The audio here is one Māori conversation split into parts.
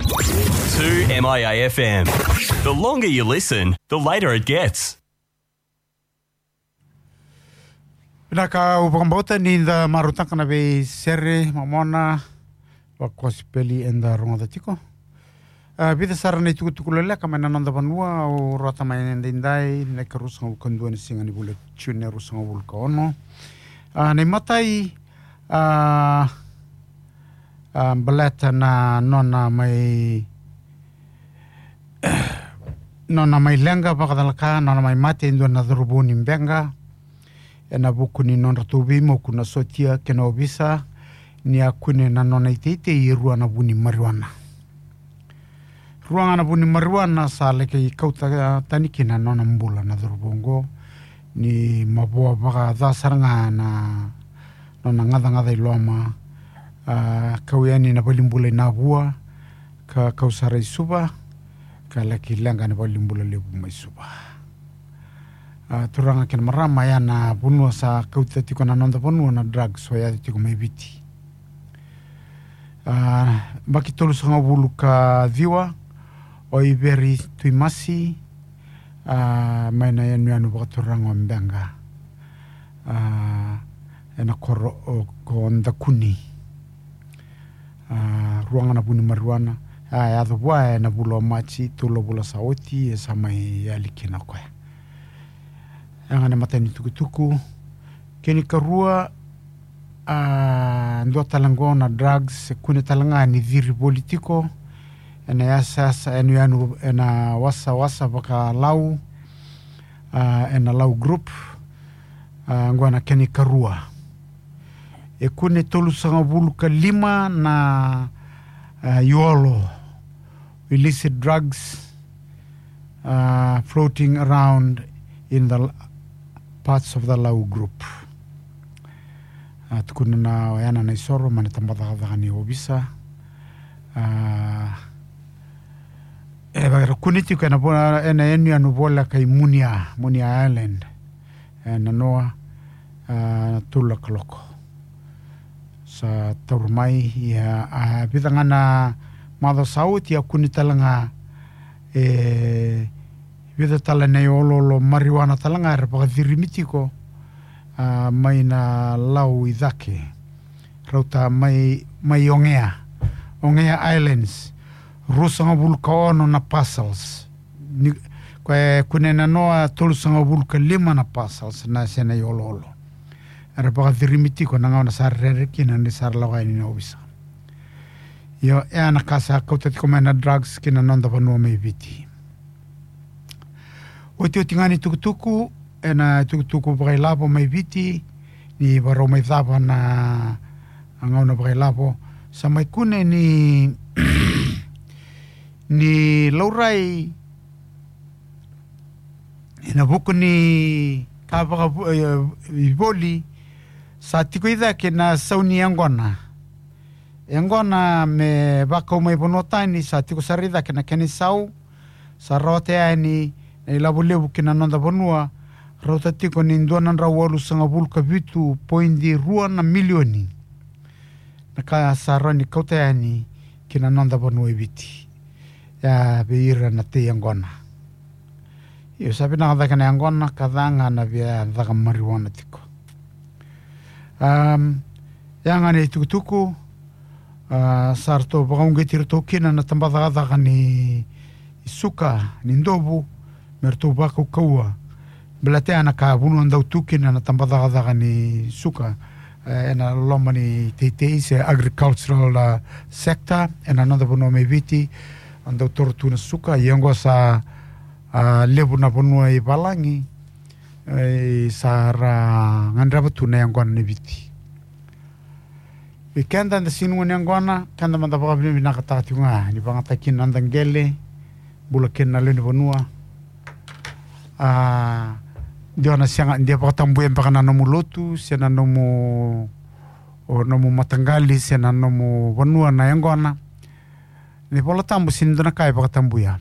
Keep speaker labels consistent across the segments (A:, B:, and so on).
A: 2MIA FM. The longer you listen, the later it gets.
B: Naka upakambauta ni the marutaka na be sere mamona wa kospeli enda ronga tiko. Bida sara na tukulele kama nanda banua o rata mai ndai na karusa ukandua ni singa ni bule tune rusa ngulka ono. Ne matai baleta na nona mai lenga pakadalaka nona mai mate ndo na dhurubuni mbenga ena buku ni nona tubi mo kuna sotia kena obisa ni akune na nona iteite i ruana buni mariwana ruanga na buni mariwana sa leke i kauta taniki na nona mbula na dhurubongo ni mabua baka dhasaranga na nona ngada iloma kawiani na balimbula na bua ka kausara isuba ka laki lenga na balimbula lebu mai suba turanga ken marama ya na bunua sa kauta tiko na nonda bunua na drugs wa ya tiko mai biti baki tolu sanga bulu ka viwa o iberi tuimasi maina ya nuanu baka turanga mbenga ena koro ko ndakuni ruanga na buni mariwana ya dhubwa na bulo machi tulo bulo sauti e samai ya likina kwa ngana matani tukutuku keni karua ndo talango na drugs kune talanga ni viri politiko ena yasa enu yanu ena wasa baka lau ena lau group ngwana keni karua e kune tolu sanga bulu ka 5 na yolo illicit drugs floating around in the parts of the Lau group. Tukuna na wayana na isoro manitambadha ni obisa. Kuniti kana bona ena enu ya nubola kai Munia Island na noa tula kaloko. Sa taurumai ya bidangana mada sauti ya kunitalanga bida talana yololo mariwana talanga repaka dhirimitiko mai na lau idhake rauta mai ongea islands rusanga bulka ono na parcels kwa kunena noa tolusanga bulka 5 na parcels na sena yololo repaka dhirimitiko nanga ona sarrereki na ni sarlawaini na obisa yo ana kasa kauta tiko mena drugs kina nonda vanua mai viti oti ngani tukutuku ena tukutuku bailapo mai viti ni baro mai thapa na ngauna bailapo sa mai kune ni laurai ena buku ni kabaka iboli sa tiko idha kina sauni Engona me baka umai bonotani sa tiko sarida kena keni sau sa rote ani ilabulebu kina nonda bonua rota tiko ni nduanan rawalu sanga bulka vitu poindi ruana milioni naka sa roni kauta ani kina nonda bonua viti ya beira na te Engona iyo sabi na kada kena Engona kadanga na via dhaka mariwana tiko yangane tukutuku sarto bagaungetir tokina na tambadagadaga ni isuka ni ndobu merto bako kaua belate ana ka bunu andau tukina na tambadagadaga ni suka ena loma ni tete se agricultural sector ena another bunu meviti andau tortuna suka yengo sa lebu na bunu e balangi sara ngandraba tuna yengo ni viti Weekenda nda sinu ngwana kanda manda baka bini nakatati nga ni pangatakin nandangele bulakin na luni bonua dia na sianga dia pakatambuyan paka na nomu lotu siya na nomu matangali siya na nomu bonua na ngwana ni pola tambu sinu na kai pakatambuya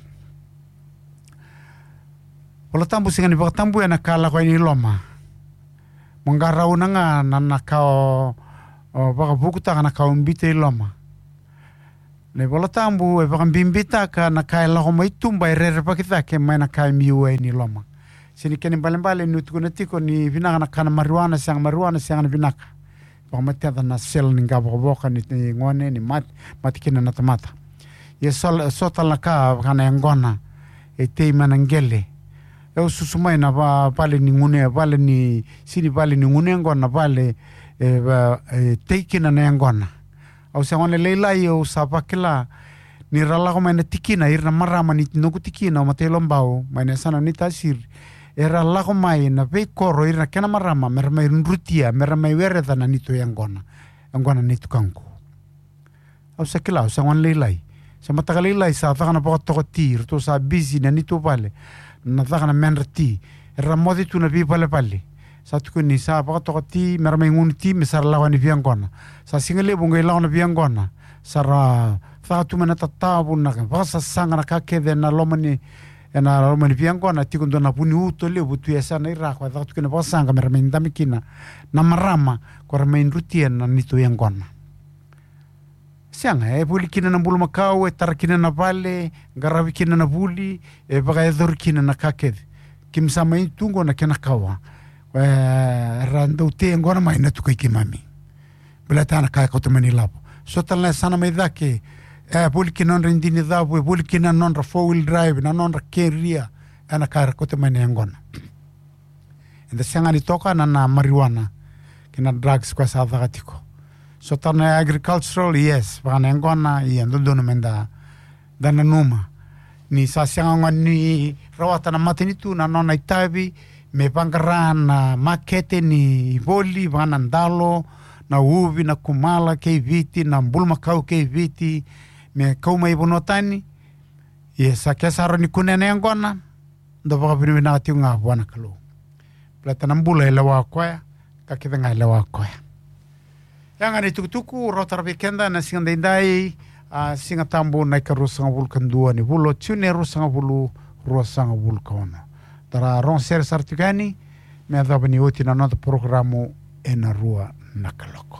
B: pola tambu singa ni pakatambuya na kala kwa ni loma monggarau na nga nanakao baka buku taka na kaumbite iloma Ne bola tambu e pakambimbita ka na kai lako mai tumba e rere pakita ke mai na kai miue ni loma. Sini keni balembale ni utukuna tiko ni vinaka na kana marijuana siang na vinaka. Pamatia na sel ni gaboka ni ngone ni mati kina na tamata. Ye sotal na ka kana ngona e te manangele. Eu susumai na pale ni ngune pale ni sini pale ni ngune ngona pale te kina na ngona. Au se ngone leilai o sapakela ni rala ko mai na tikina irna marama ni noku tikina o mate lombao mai na sana ni tasir. Era lako mai na pe koro irna kena marama mera mai rutia mera mai wereda na nito ngona nito kanku. Au se kila sa ngone leilai. Sa mataka leilai sa takana pa to tir to sa busy na nito pale. Na takana menrti. Era modi tu na bi pale. Sa tuku ni sa pa to ti mera mai ngunti me sar lawa ni ngona. Sa singale bunga lawa na ngona. Sara fa tu mena tatabu na ka sa sanga na ka kede na lomani ena romani ngona ti kundo na puni uto le butu esa na ira kwa tu kena pasanga mera mai ndamikina na marama kwa mai rutia na nito ngona. Sianga e buli kina na bulu makau e tarakina na vale garawi kina na buli e baga edor kina na kaked kimsa mai tungo na kena kawa rando te ngona mai na tukai kimami belatana kai ko temani labo sotal na sana mai dake e buli kina non rindini dabo e buli kina non ra four wheel drive na non ra keria ana kai ko temani ngona enda sianga ni toka na marijuana kina drugs kwa sa dagatiko. So tana agricultural yes bana ngona i ndono menda dana numa ni sasianga ni rawata na matinitu na nona itabi me pangarana makete ni voli bana ndalo na uvi na kumala ke viti na bulma kau ke viti me kauma ibonotani yes akesaro ni kunene ngona ndo baka bina tiunga bwana kalo plata nambula lewa kwa kakitanga lewa kwa. Yang ani tuku rotar weekenda na singa dendai singa tambo na ka rusanga vulkan dua ni vulo tune rusanga vulu rusanga vulkono tara ron ser sartigani me adabani oti na no programo ena rua nakaloko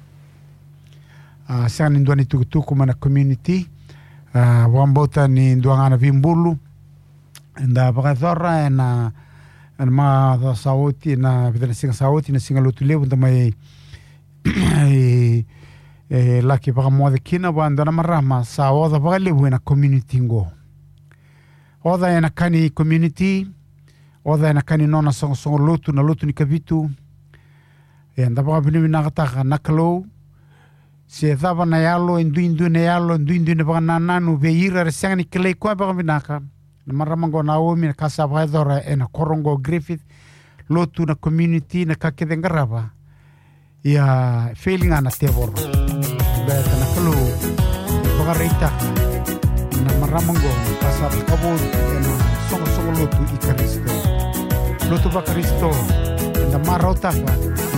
B: singa ni ndua ni tuku mana community wambota ni nduangana vimbulu nda bagadora ena ma da sauti na vidana singa sauti na singa lotulevu ndamai laki baka moda kina wanda na marama sa oda baka lebu na community ngo oda ena kani community oda ena kani nona songo lotu na lotu ni kavitu enda baka bini na kataka nakalo se dava na yalo indu na yalo indu na baka nananu veira resanga ni kile kwa baka binaka na marama ngo na omi na kasa baka dora ena korongo Griffith lotu na community na kakede ngaraba ya feeling ana tevor beta na kalu bagarita na maramango pasar kabut na songo lotu ikaristo lotu bakaristo na marota